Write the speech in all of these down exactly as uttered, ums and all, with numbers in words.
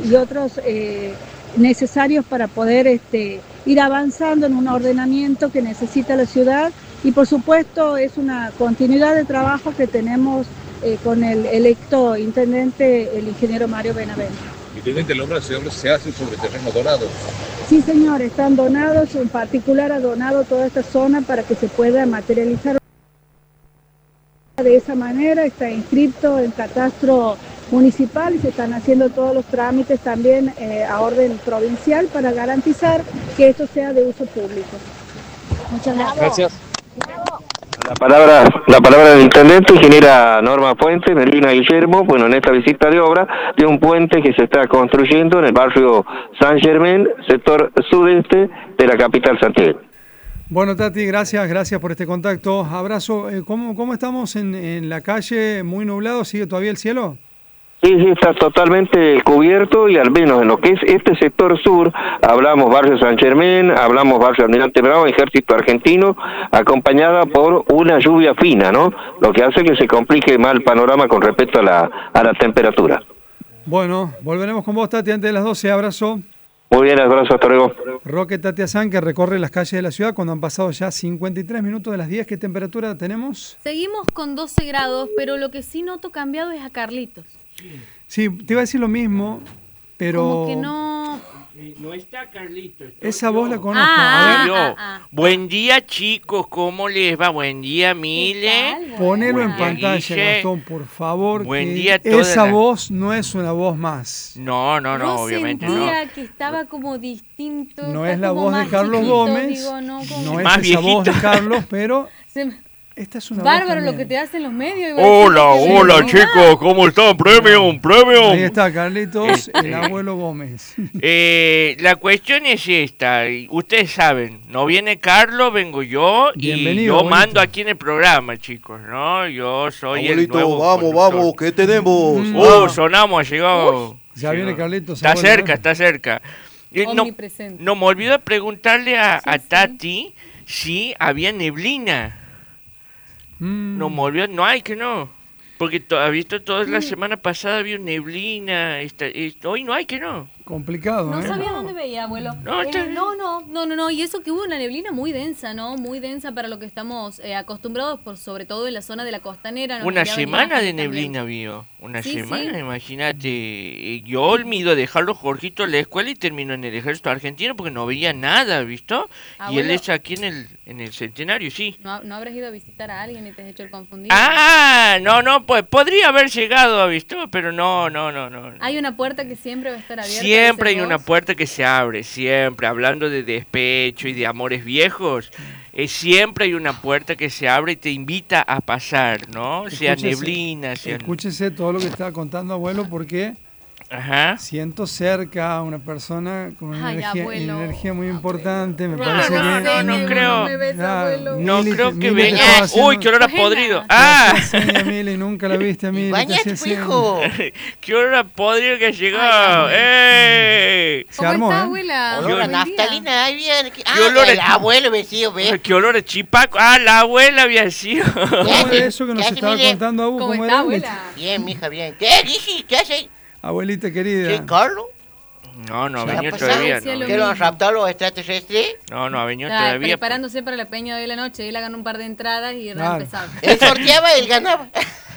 y otros eh, necesarios para poder este, ir avanzando en un ordenamiento que necesita la ciudad, y por supuesto es una continuidad de trabajo que tenemos eh, con el electo intendente, el ingeniero Mario Benavente. Intendente, la obra se hace sobre terreno donado. Sí, señor, están donados, en particular ha donado toda esta zona para que se pueda materializar de esa manera. Está inscrito en catastro municipal y se están haciendo todos los trámites también eh, a orden provincial para garantizar que esto sea de uso público. Muchas gracias. Gracias. La palabra, la palabra del intendente, ingeniera Norma Puente, Melina Guillermo, bueno, en esta visita de obra de un puente que se está construyendo en el barrio San Germán, sector sudeste de la capital santiagueña. Bueno, Tati, gracias, gracias por este contacto. Abrazo. ¿Cómo, cómo estamos en, en la calle? ¿Muy nublado? ¿Sigue todavía el cielo? Sí, sí, está totalmente cubierto, y al menos en lo que es este sector sur, hablamos barrio San Germán, hablamos barrio Almirante Bravo, Ejército Argentino, acompañada por una lluvia fina, ¿no? Lo que hace que se complique más el panorama con respecto a la, a la temperatura. Bueno, volveremos con vos, Tati, antes de las doce. Abrazo. Muy bien, abrazo, hasta luego. Roque Tatiazán, que recorre las calles de la ciudad cuando han pasado ya cincuenta y tres minutos de las diez. ¿Qué temperatura tenemos? Seguimos con doce grados, pero lo que sí noto cambiado es a Carlitos. Sí, te iba a decir lo mismo, pero... Como que no... No está Carlito. Esa voz la conozco. Ah, a ver, yo. ah, ah. Buen día, chicos, ¿cómo les va? Buen día, Mile. ponelo Buen en día, pantalla, Guille. Gastón, por favor. Buen que día a toda esa la- voz no es una voz más. No, no, no, Yo obviamente sentía no. que estaba como distinto. No está es la como voz de más Carlos chiquito, Gómez, digo, no, como- no es Más esa voz de viejito. Carlos, pero Se me- esta es una voz Bárbaro lo también. que te hacen los medios. iba a decir Hola, que- hola, ¿no? chicos, ¿cómo están? Premium, premium. Ahí está Carlitos, Este. el abuelo Gómez. Eh, la cuestión es esta, y ustedes saben, no viene Carlos, vengo yo, y Bienvenido, yo abuelito. mando aquí en el programa, chicos, ¿no? Yo soy Abuelito, el nuevo vamos, conductor. vamos, ¿qué tenemos? Mm. Uh, Ah, sonamos, llegó. Ya Llegó. viene Carlitos. Está abuelo, cerca, ¿eh? está cerca. Eh, no, Omnipresente. no me olvidó de preguntarle a, Sí, a sí. Tati si había neblina. Mm. No me olvidó, no hay que no. Porque to, ha visto toda la semana pasada había neblina. Esta, esta- hoy no hay que no. Complicado, No ¿eh? sabía dónde veía, abuelo. No, Eh, está bien. no, no, no, no, no. Y eso que hubo una neblina muy densa, ¿no? Muy densa para lo que estamos eh, acostumbrados, por sobre todo en la zona de la costanera. Nos Una enviaban semana de imágenes también. neblina vio. Una Sí, semana, sí. imagínate. Eh, Yo olvido dejarlo Jorgito en la escuela y terminó en el ejército argentino porque no veía nada, ¿visto? Y él Abuelo. es aquí en el, en el centenario, sí. No, no habrás ido a visitar a alguien y te has hecho el confundido. Ah, no, no, pues podría haber llegado, ¿visto? Pero no, no, no, no. Hay una puerta que siempre va a estar abierta. Siempre hay dices una vos. puerta que se abre, siempre, hablando de despecho y de amores viejos, eh, siempre hay una puerta que se abre y te invita a pasar, ¿no? Sea Escúchese- neblina, sea... Escúchese todo lo que está contando, abuelo, porque Ajá. siento cerca a una persona con una, Ay, energía, abuelo. energía muy importante. Me No, parece no, que... no, no creo. me ves, Ah, abuelo. No Mili, creo que Mili te venga... estaba haciendo- Uy, qué olor a Ajena. podrido. Te ¡Ah! hacía seña, Mili, nunca la viste a Mili. te hacía bañate, seña. hijo. ¡Qué olor a podrido que llegó! Ay, ¡Ey! Se ¿Cómo armó, está, ¿eh? abuela? Olor a Buen día. naftalina, ahí viene. Ah, ¿Qué olor el a- abuelo vestido, ¿ves? ¡Qué olor a chipaco! ¡Ah, la abuela había sido! ¿Cómo hace? era eso que nos ¿Qué hace, estaba Mili? contando, Abu? ¿Cómo ¿Cómo está, era? abuela? Bien, mija, bien. ¿Qué dices? ¿Qué hace? Abuelita querida. ¿Qué, Carlos? No, no ha ¿Qué ha venido pasado? todavía. Decía No, lo ¿Qué lo han mismo. raptado los extraterrestres? no, no ha venido Ay, todavía. preparándose para la peña de hoy la noche. Él hagan un par de entradas y Claro. reempezar. Él sorteaba y él ganaba.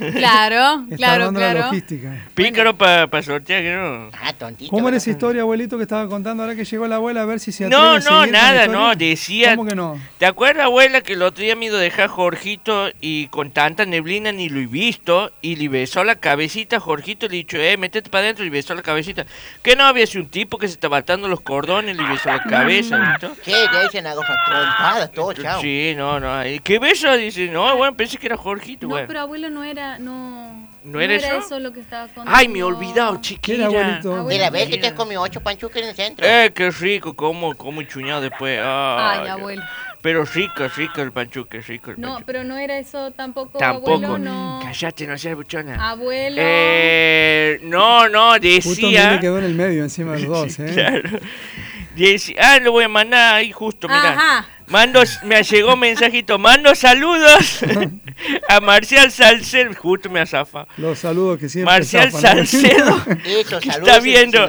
Claro, Está claro, dando la claro. logística. Pícaro para pa sortear, que no. Ah, tontito. ¿Cómo era esa ¿verdad? historia, abuelito, que estaba contando ahora que llegó la abuela? A ver si se atreve No, a no, seguir con la nada, historia? no, decía... ¿Cómo que no? ¿Te acuerdas, abuela, que el otro día me iba a dejar Jorgito y con tanta neblina ni lo he visto? Y le besó la cabecita a Jorgito, le he dicho, eh, métete para adentro, y le besó la cabecita. ¿Qué no había sido un tipo que se estaba atando los cordones, le besó la cabeza, ¿visto? ¿Qué? Le dicen a cosas trompadas, todo, chao. Sí, no, no. ¿y ¿Qué beso? Dice, no, bueno, pensé que era Jorgito, No, bueno. pero abuelo no era, no. ¿No era eso? lo que estaba contando. Ay, me he olvidado, ¿Qué chiquilla. era, abuelito? Abuelo. De la vez que Mira. te has comido ocho panchucas en el centro. Eh, qué rico, como, como chuñado después. Ay, Ay, abuelo. Pero rico, rico el panchuque, rico el No, panchuque. pero no era eso tampoco, Tampoco. abuelo, no. Cállate, no seas buchona. Abuelo. Eh, no, no, Justo decía... Mili quedó en el medio encima de los dos, ¿eh? Claro. Decía, ah, lo voy a mandar ahí justo, mira. Ajá. Mando, me llegó mensajito, mando saludos a Marcial Salcedo, justo me azafa. Los saludos que siempre Marcial zafan, ¿eh? Salcedo, Eso, que saludos. está viendo.